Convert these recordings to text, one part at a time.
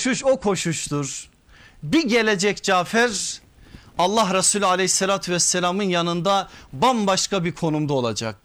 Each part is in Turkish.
koşuş o koşuştur. Bir gelecek Cafer Allah Resulü aleyhissalatü vesselamın yanında bambaşka bir konumda olacak.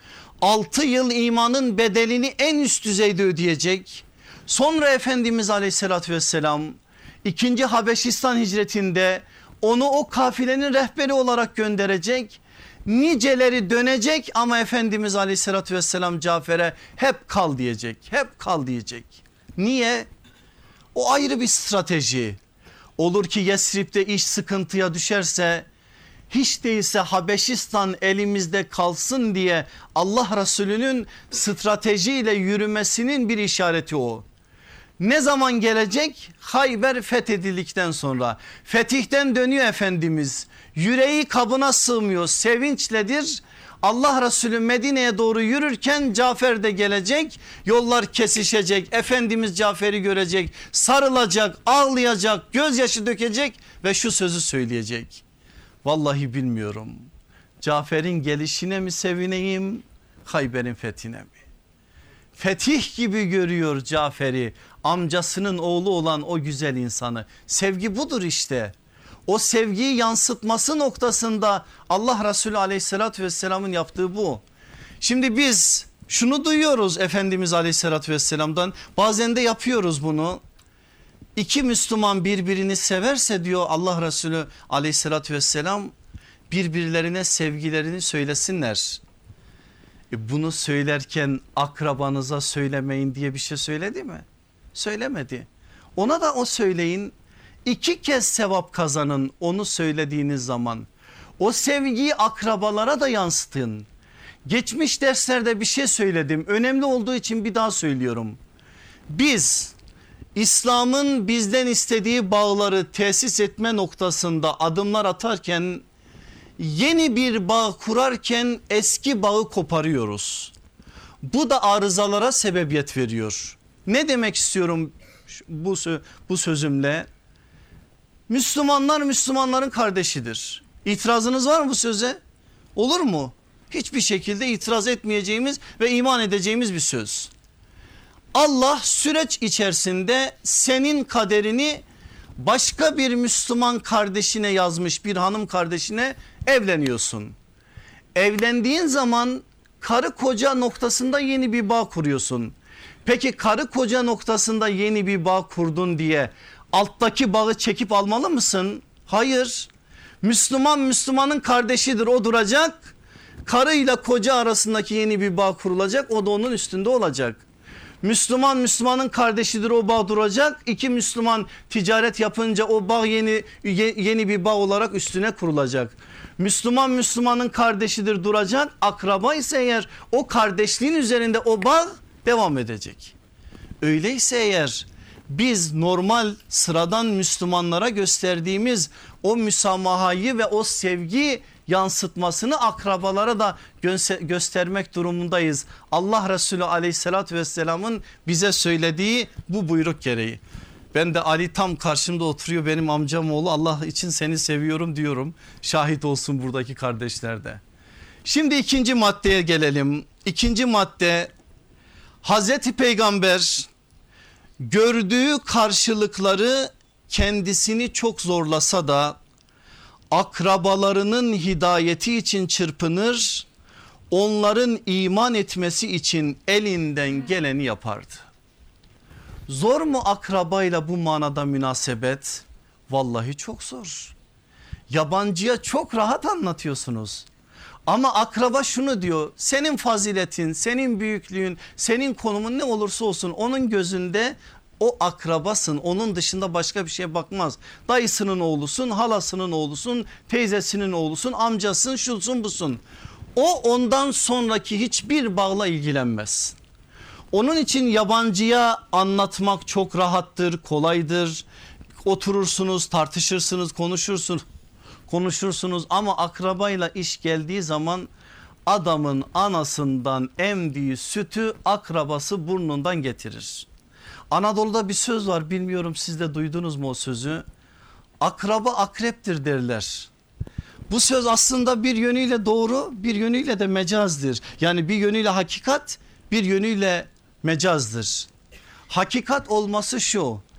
6 yıl imanın bedelini en üst düzeyde ödeyecek. Sonra Efendimiz aleyhissalatü vesselam 2. Habeşistan hicretinde onu o kafilenin rehberi olarak gönderecek. Niceleri dönecek ama Efendimiz aleyhissalatü vesselam Cafer'e hep kal diyecek. Hep kal diyecek. Niye? O ayrı bir strateji. Olur ki Yesrib'de iş sıkıntıya düşerse hiç değilse Habeşistan elimizde kalsın diye Allah Resulü'nün stratejiyle yürümesinin bir işareti o. Ne zaman gelecek? Hayber fethedildikten sonra. Fetihten dönüyor Efendimiz. Yüreği kabına sığmıyor, sevinçledir. Allah Resulü Medine'ye doğru yürürken Cafer de gelecek. Yollar kesişecek. Efendimiz Cafer'i görecek, sarılacak, ağlayacak, gözyaşı dökecek ve şu sözü söyleyecek. Vallahi bilmiyorum. Cafer'in gelişine mi sevineyim, Hayber'in fethine mi? Fetih gibi görüyor Cafer'i, amcasının oğlu olan o güzel insanı. Sevgi budur işte. O sevgiyi yansıtması noktasında Allah Resulü aleyhissalatü vesselamın yaptığı bu. Şimdi biz şunu duyuyoruz Efendimiz aleyhissalatü vesselamdan, bazen de yapıyoruz bunu. İki Müslüman birbirini severse diyor Allah Resulü aleyhissalatü vesselam, birbirlerine sevgilerini söylesinler. Bunu söylerken akrabanıza söylemeyin diye bir şey söyledi mi? Söylemedi. Ona da o söyleyin. 2 kez sevap kazanın onu söylediğiniz zaman. O sevgiyi akrabalara da yansıtın. Geçmiş derslerde bir şey söyledim. Önemli olduğu için bir daha söylüyorum. Biz İslam'ın bizden istediği bağları tesis etme noktasında adımlar atarken, yeni bir bağ kurarken eski bağı koparıyoruz. Bu da arızalara sebebiyet veriyor. Ne demek istiyorum bu sözümle? Müslümanlar Müslümanların kardeşidir. İtirazınız var mı bu söze? Olur mu? Hiçbir şekilde itiraz etmeyeceğimiz ve iman edeceğimiz bir söz. Allah süreç içerisinde senin kaderini başka bir Müslüman kardeşine yazmış, bir hanım kardeşine evleniyorsun. Evlendiğin zaman karı koca noktasında yeni bir bağ kuruyorsun. Peki karı koca noktasında yeni bir bağ kurdun diye alttaki bağı çekip almalı mısın? Hayır. Müslüman Müslümanın kardeşidir, o duracak. Karıyla koca arasındaki yeni bir bağ kurulacak, o da onun üstünde olacak. Müslüman Müslümanın kardeşidir, o bağ duracak. 2 Müslüman ticaret yapınca o bağ yeni bir bağ olarak üstüne kurulacak. Müslüman Müslümanın kardeşidir, duracak. Akraba ise eğer o kardeşliğin üzerinde o bağ devam edecek. Öyleyse eğer biz normal sıradan Müslümanlara gösterdiğimiz o müsamahayı ve o sevgi yansıtmasını akrabalara da göstermek durumundayız. Allah Resulü aleyhissalatü vesselamın bize söylediği bu buyruk gereği. Ben de Ali tam karşımda oturuyor, benim amcam oğlu, Allah için seni seviyorum diyorum. Şahit olsun buradaki kardeşler de. Şimdi 2. maddeye gelelim. 2. madde, Hazreti Peygamber gördüğü karşılıkları kendisini çok zorlasa da akrabalarının hidayeti için çırpınır, onların iman etmesi için elinden geleni yapardı. Zor mu akrabayla bu manada münasebet? Vallahi çok zor. Yabancıya çok rahat anlatıyorsunuz. Ama akraba şunu diyor: senin faziletin, senin büyüklüğün, senin konumun ne olursa olsun onun gözünde o akrabasın, onun dışında başka bir şeye bakmaz. Dayısının oğlusun, halasının oğlusun, teyzesinin oğlusun, amcasın, şusun busun. O ondan sonraki hiçbir bağla ilgilenmez. Onun için yabancıya anlatmak çok rahattır, kolaydır. Oturursunuz, tartışırsınız, konuşursunuz ama akrabayla iş geldiği zaman adamın anasından emdiği sütü akrabası burnundan getirir. Anadolu'da bir söz var, bilmiyorum siz de duydunuz mu o sözü? Akraba akreptir derler. Bu söz aslında bir yönüyle doğru, bir yönüyle de mecazdır. Yani bir yönüyle hakikat, bir yönüyle mecazdır. Hakikat olması şu: